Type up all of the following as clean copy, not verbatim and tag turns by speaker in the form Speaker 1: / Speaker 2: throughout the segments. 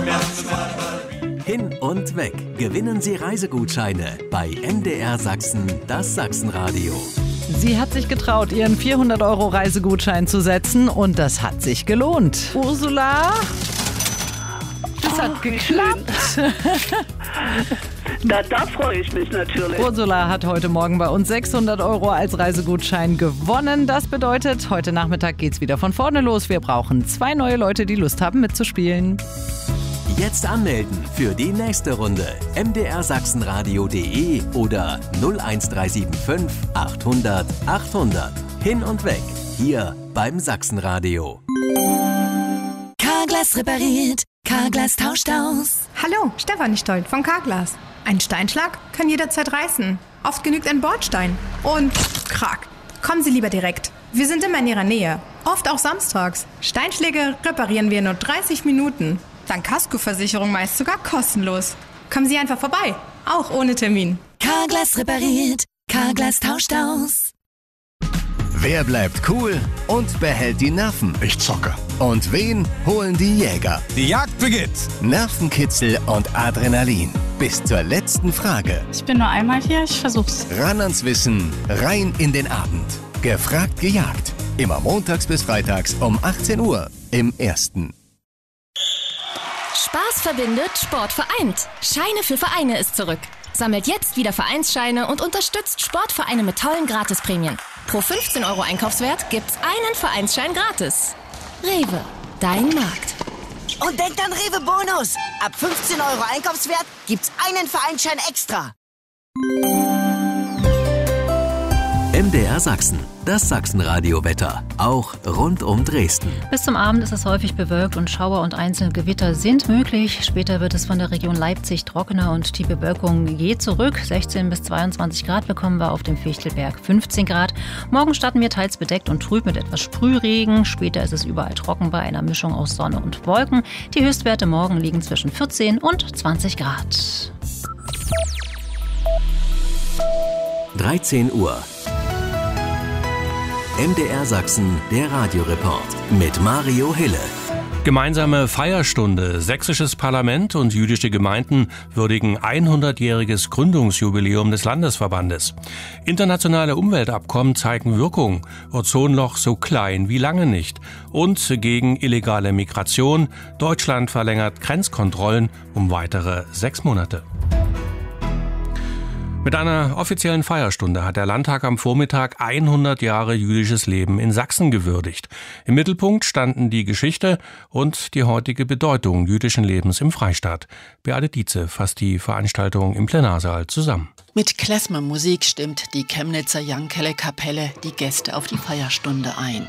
Speaker 1: Hin und weg. Gewinnen Sie Reisegutscheine bei MDR Sachsen, das Sachsenradio.
Speaker 2: Sie hat sich getraut, ihren 400-Euro-Reisegutschein zu setzen und das hat sich gelohnt. Ursula, das hat geklappt.
Speaker 3: Da freue ich mich natürlich.
Speaker 2: Ursula hat heute Morgen bei uns 600 Euro als Reisegutschein gewonnen. Das bedeutet, heute Nachmittag geht's wieder von vorne los. Wir brauchen 2 neue Leute, die Lust haben mitzuspielen.
Speaker 1: Jetzt anmelden für die nächste Runde. mdrsachsenradio.de oder 01375 800 800. Hin und weg. Hier beim Sachsenradio.
Speaker 4: Carglass repariert. Carglass tauscht aus.
Speaker 5: Hallo, Stefanie Stolt von Carglass. Ein Steinschlag kann jederzeit reißen. Oft genügt ein Bordstein. Und krack. Kommen Sie lieber direkt. Wir sind immer in Ihrer Nähe. Oft auch samstags. Steinschläge reparieren wir in nur 30 Minuten. Dank Kaskoversicherung meist sogar kostenlos. Kommen Sie einfach vorbei. Auch ohne Termin.
Speaker 4: Carglass repariert. Carglass tauscht aus.
Speaker 6: Wer bleibt cool und behält die Nerven?
Speaker 7: Ich zocke.
Speaker 6: Und wen holen die Jäger?
Speaker 7: Die Jagd beginnt.
Speaker 6: Nervenkitzel und Adrenalin. Bis zur letzten Frage.
Speaker 8: Ich bin nur einmal hier, ich versuch's.
Speaker 6: Ran ans Wissen, rein in den Abend. Gefragt, gejagt. Immer montags bis freitags um 18 Uhr im Ersten.
Speaker 9: Spaß verbindet, Sport vereint. Scheine für Vereine ist zurück. Sammelt jetzt wieder Vereinsscheine und unterstützt Sportvereine mit tollen Gratisprämien. Pro 15 Euro Einkaufswert gibt's einen Vereinsschein gratis. Rewe, dein Markt.
Speaker 10: Und denkt an Rewe Bonus. Ab 15 Euro Einkaufswert gibt's einen Vereinsschein extra.
Speaker 1: MDR Sachsen, das Sachsenradio-Wetter. Auch rund um Dresden.
Speaker 11: Bis zum Abend ist es häufig bewölkt und Schauer und einzelne Gewitter sind möglich. Später wird es von der Region Leipzig trockener und die Bewölkung geht zurück. 16 bis 22 Grad bekommen wir auf dem Fichtelberg, 15 Grad. Morgen starten wir teils bedeckt und trüb mit etwas Sprühregen. Später ist es überall trocken bei einer Mischung aus Sonne und Wolken. Die Höchstwerte morgen liegen zwischen 14 und 20 Grad.
Speaker 1: 13 Uhr. MDR Sachsen, der Radioreport mit Mario Hille.
Speaker 12: Gemeinsame Feierstunde. Sächsisches Parlament und jüdische Gemeinden würdigen 100-jähriges Gründungsjubiläum des Landesverbandes. Internationale Umweltabkommen zeigen Wirkung. Ozonloch so klein wie lange nicht. Und gegen illegale Migration. Deutschland verlängert Grenzkontrollen um weitere 6 Monate. Mit einer offiziellen Feierstunde hat der Landtag am Vormittag 100 Jahre jüdisches Leben in Sachsen gewürdigt. Im Mittelpunkt standen die Geschichte und die heutige Bedeutung jüdischen Lebens im Freistaat. Beate Dietze fasst die Veranstaltung im Plenarsaal zusammen.
Speaker 13: Mit Klezmer-Musik stimmt die Chemnitzer Jankele-Kapelle die Gäste auf die Feierstunde ein.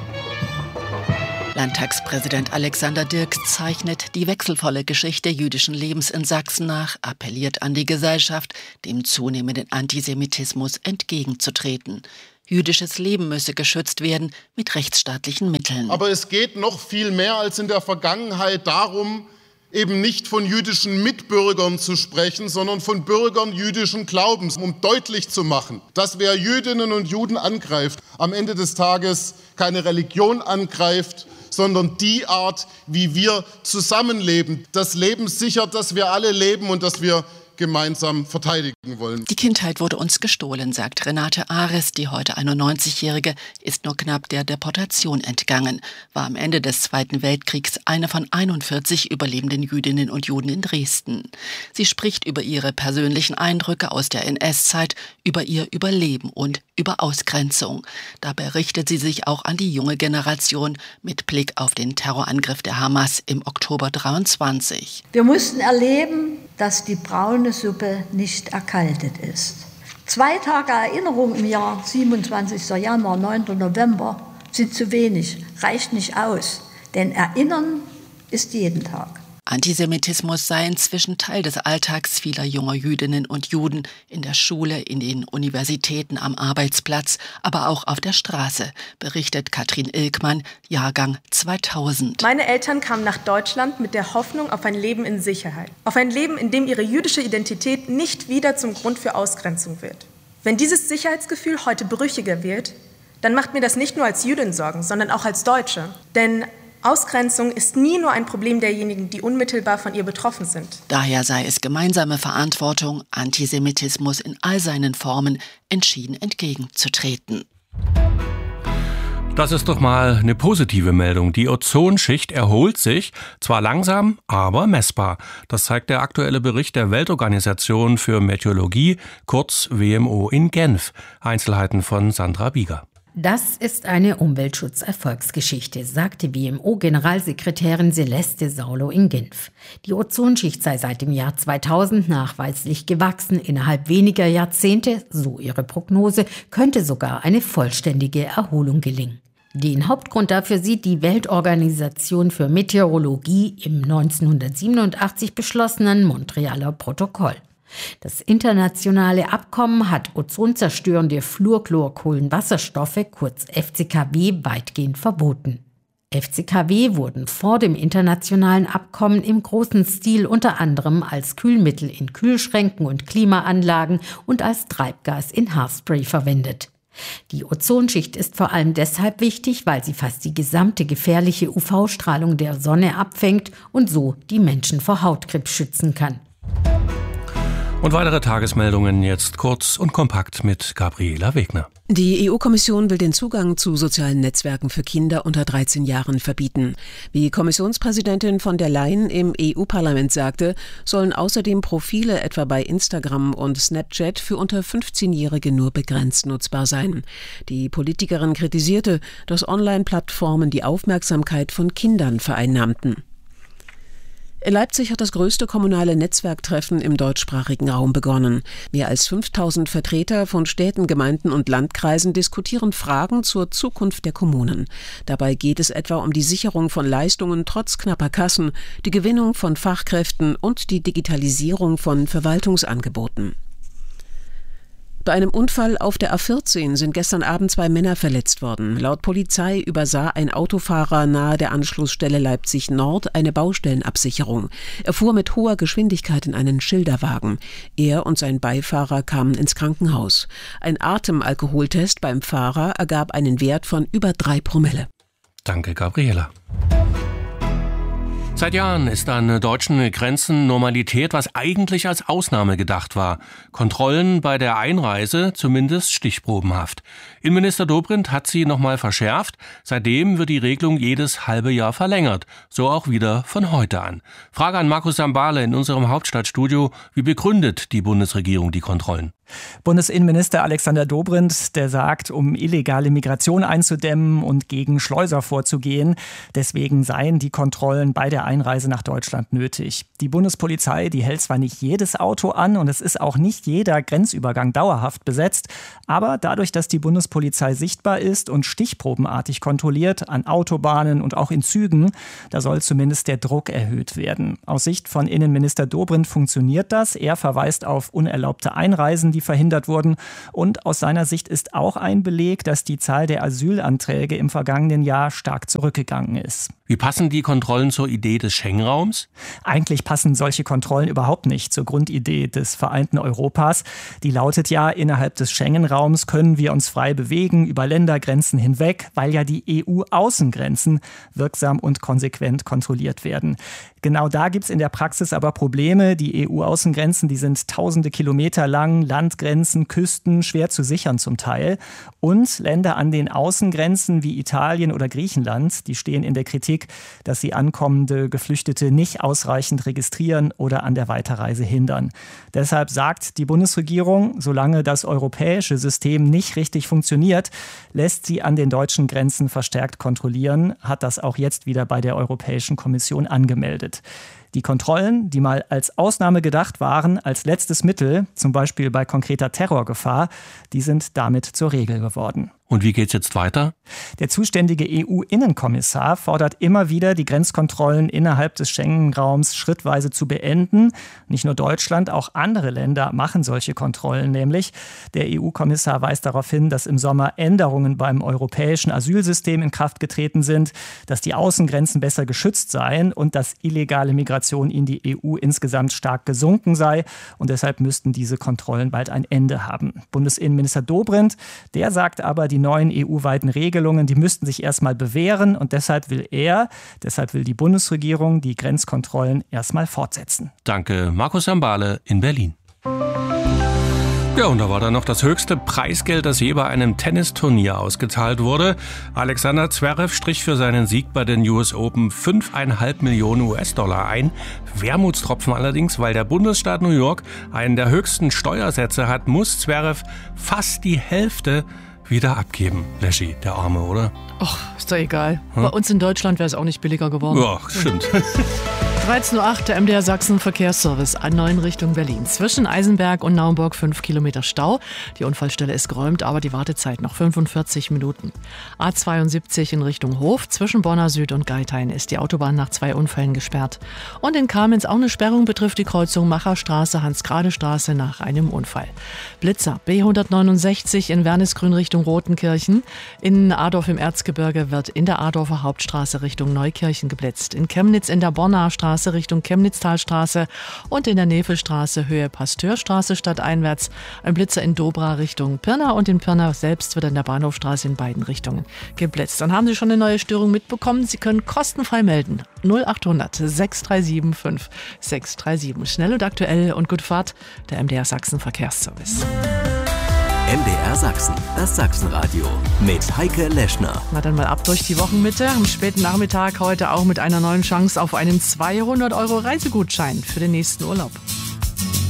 Speaker 13: Landtagspräsident Alexander Dirks zeichnet die wechselvolle Geschichte jüdischen Lebens in Sachsen nach, appelliert an die Gesellschaft, dem zunehmenden Antisemitismus entgegenzutreten. Jüdisches Leben müsse geschützt werden mit rechtsstaatlichen Mitteln.
Speaker 14: Aber es geht noch viel mehr als in der Vergangenheit darum, eben nicht von jüdischen Mitbürgern zu sprechen, sondern von Bürgern jüdischen Glaubens, um deutlich zu machen, dass wer Jüdinnen und Juden angreift, am Ende des Tages keine Religion angreift, sondern die Art, wie wir zusammenleben. Das Leben sichert, dass wir alle leben und dass wir gemeinsam verteidigen wollen.
Speaker 13: Die Kindheit wurde uns gestohlen, sagt Renate Ares. Die heute 91-Jährige ist nur knapp der Deportation entgangen, war am Ende des Zweiten Weltkriegs eine von 41 überlebenden Jüdinnen und Juden in Dresden. Sie spricht über ihre persönlichen Eindrücke aus der NS-Zeit, über ihr Überleben und über Ausgrenzung. Dabei richtet sie sich auch an die junge Generation mit Blick auf den Terrorangriff der Hamas im Oktober 23.
Speaker 15: Wir mussten erleben, dass die braune Suppe nicht erkaltet ist. 2 Tage Erinnerung im Jahr 27. Januar, 9. November sind zu wenig, reicht nicht aus. Denn Erinnern ist jeden Tag.
Speaker 13: Antisemitismus sei inzwischen Teil des Alltags vieler junger Jüdinnen und Juden in der Schule, in den Universitäten, am Arbeitsplatz, aber auch auf der Straße, berichtet Katrin Ilkmann, Jahrgang 2000.
Speaker 16: Meine Eltern kamen nach Deutschland mit der Hoffnung auf ein Leben in Sicherheit. Auf ein Leben, in dem ihre jüdische Identität nicht wieder zum Grund für Ausgrenzung wird. Wenn dieses Sicherheitsgefühl heute brüchiger wird, dann macht mir das nicht nur als Jüdin Sorgen, sondern auch als Deutsche. Denn Ausgrenzung ist nie nur ein Problem derjenigen, die unmittelbar von ihr betroffen sind.
Speaker 13: Daher sei es gemeinsame Verantwortung, Antisemitismus in all seinen Formen entschieden entgegenzutreten.
Speaker 12: Das ist doch mal eine positive Meldung. Die Ozonschicht erholt sich, zwar langsam, aber messbar. Das zeigt der aktuelle Bericht der Weltorganisation für Meteorologie, kurz WMO in Genf. Einzelheiten von Sandra Bieger.
Speaker 7: Das ist eine Umweltschutz-Erfolgsgeschichte, sagte WMO-Generalsekretärin Celeste Saulo in Genf. Die Ozonschicht sei seit dem Jahr 2000 nachweislich gewachsen. Innerhalb weniger Jahrzehnte, so ihre Prognose, könnte sogar eine vollständige Erholung gelingen. Den Hauptgrund dafür sieht die Weltorganisation für Meteorologie im 1987 beschlossenen Montrealer Protokoll. Das internationale Abkommen hat ozonzerstörende Fluorchlorkohlenwasserstoffe, kurz FCKW, weitgehend verboten. FCKW wurden vor dem internationalen Abkommen im großen Stil unter anderem als Kühlmittel in Kühlschränken und Klimaanlagen und als Treibgas in Haarspray verwendet. Die Ozonschicht ist vor allem deshalb wichtig, weil sie fast die gesamte gefährliche UV-Strahlung der Sonne abfängt und so die Menschen vor Hautkrebs schützen kann.
Speaker 12: Und weitere Tagesmeldungen jetzt kurz und kompakt mit Gabriela Wegner.
Speaker 17: Die EU-Kommission will den Zugang zu sozialen Netzwerken für Kinder unter 13 Jahren verbieten. Wie Kommissionspräsidentin von der Leyen im EU-Parlament sagte, sollen außerdem Profile etwa bei Instagram und Snapchat für unter 15-Jährige nur begrenzt nutzbar sein. Die Politikerin kritisierte, dass Online-Plattformen die Aufmerksamkeit von Kindern vereinnahmten. In Leipzig hat das größte kommunale Netzwerktreffen im deutschsprachigen Raum begonnen. Mehr als 5000 Vertreter von Städten, Gemeinden und Landkreisen diskutieren Fragen zur Zukunft der Kommunen. Dabei geht es etwa um die Sicherung von Leistungen trotz knapper Kassen, die Gewinnung von Fachkräften und die Digitalisierung von Verwaltungsangeboten. Bei einem Unfall auf der A14 sind gestern Abend 2 Männer verletzt worden. Laut Polizei übersah ein Autofahrer nahe der Anschlussstelle Leipzig Nord eine Baustellenabsicherung. Er fuhr mit hoher Geschwindigkeit in einen Schilderwagen. Er und sein Beifahrer kamen ins Krankenhaus. Ein Atemalkoholtest beim Fahrer ergab einen Wert von über 3 Promille.
Speaker 12: Danke, Gabriela. Seit Jahren ist an deutschen Grenzen Normalität, was eigentlich als Ausnahme gedacht war. Kontrollen bei der Einreise zumindest stichprobenhaft. Innenminister Dobrindt hat sie nochmal verschärft. Seitdem wird die Regelung jedes halbe Jahr verlängert. So auch wieder von heute an. Frage an Markus Sambale in unserem Hauptstadtstudio. Wie begründet die Bundesregierung die Kontrollen?
Speaker 18: Bundesinnenminister Alexander Dobrindt, der sagt, um illegale Migration einzudämmen und gegen Schleuser vorzugehen, deswegen seien die Kontrollen bei der Einreise nach Deutschland nötig. Die Bundespolizei, die hält zwar nicht jedes Auto an und es ist auch nicht jeder Grenzübergang dauerhaft besetzt, aber dadurch, dass die Bundespolizei sichtbar ist und stichprobenartig kontrolliert an Autobahnen und auch in Zügen, da soll zumindest der Druck erhöht werden. Aus Sicht von Innenminister Dobrindt funktioniert das. Er verweist auf unerlaubte Einreisen, die verhindert wurden. Und aus seiner Sicht ist auch ein Beleg, dass die Zahl der Asylanträge im vergangenen Jahr stark zurückgegangen ist.
Speaker 12: Wie passen die Kontrollen zur Idee des Schengen-Raums?
Speaker 18: Eigentlich passen solche Kontrollen überhaupt nicht zur Grundidee des vereinten Europas. Die lautet ja, innerhalb des Schengen-Raums können wir uns frei bewegen, über Ländergrenzen hinweg, weil ja die EU-Außengrenzen wirksam und konsequent kontrolliert werden. Genau da gibt es in der Praxis aber Probleme. Die EU-Außengrenzen, die sind tausende Kilometer lang, Landgrenzen, Küsten, schwer zu sichern zum Teil. Und Länder an den Außengrenzen wie Italien oder Griechenland, die stehen in der Kritik, dass sie ankommende Geflüchtete nicht ausreichend registrieren oder an der Weiterreise hindern. Deshalb sagt die Bundesregierung, solange das europäische System nicht richtig funktioniert, lässt sie an den deutschen Grenzen verstärkt kontrollieren, hat das auch jetzt wieder bei der Europäischen Kommission angemeldet. Die Kontrollen, die mal als Ausnahme gedacht waren, als letztes Mittel, zum Beispiel bei konkreter Terrorgefahr, die sind damit zur Regel geworden.
Speaker 12: Und wie geht's jetzt weiter?
Speaker 18: Der zuständige EU-Innenkommissar fordert immer wieder, die Grenzkontrollen innerhalb des Schengen-Raums schrittweise zu beenden. Nicht nur Deutschland, auch andere Länder machen solche Kontrollen nämlich. Der EU-Kommissar weist darauf hin, dass im Sommer Änderungen beim europäischen Asylsystem in Kraft getreten sind, dass die Außengrenzen besser geschützt seien und dass illegale Migration in die EU insgesamt stark gesunken sei. Und deshalb müssten diese Kontrollen bald ein Ende haben. Bundesinnenminister Dobrindt, der sagt aber, die neuen EU-weiten Regelungen, die müssten sich erstmal bewähren und deshalb will die Bundesregierung die Grenzkontrollen erstmal fortsetzen.
Speaker 12: Danke, Markus Sambale in Berlin. Ja, und da war dann noch das höchste Preisgeld, das je bei einem Tennisturnier ausgezahlt wurde. Alexander Zverev strich für seinen Sieg bei den US Open 5,5 Millionen US-Dollar ein. Wermutstropfen allerdings, weil der Bundesstaat New York einen der höchsten Steuersätze hat, muss Zverev fast die Hälfte wieder abgeben. Leschi, der Arme, oder?
Speaker 19: Ach, ist doch egal. Bei uns in Deutschland wäre es auch nicht billiger geworden.
Speaker 12: Ja, stimmt.
Speaker 19: 13.08 Uhr, der MDR Sachsen Verkehrsservice A9 Richtung Berlin. Zwischen Eisenberg und Naumburg 5 Kilometer Stau. Die Unfallstelle ist geräumt, aber die Wartezeit noch 45 Minuten. A72 in Richtung Hof. Zwischen Bonner Süd und Geithain ist die Autobahn nach 2 Unfällen gesperrt. Und in Kamenz auch eine Sperrung, betrifft die Kreuzung Macherstraße, Hans-Grade-Straße nach einem Unfall. Blitzer B169 in Wernesgrün Richtung Rotenkirchen. In Adorf im Erzgebirge wird in der Adorfer Hauptstraße Richtung Neukirchen geblitzt. In Chemnitz in der Bonner Straße Richtung Chemnitztalstraße und in der Nevelstraße Höhe Pasteurstraße stadteinwärts ein Blitzer in Dobra Richtung Pirna und in Pirna selbst wird in der Bahnhofstraße in beiden Richtungen geblitzt. Dann haben Sie schon eine neue Störung mitbekommen. Sie können kostenfrei melden. 0800 637 5637. Schnell und aktuell und gut Fahrt. Der MDR Sachsen Verkehrsservice.
Speaker 1: MDR Sachsen, das Sachsenradio mit Heike Leschner.
Speaker 19: Na dann mal ab durch die Wochenmitte. Am späten Nachmittag heute auch mit einer neuen Chance auf einen 200 € Reisegutschein für den nächsten Urlaub.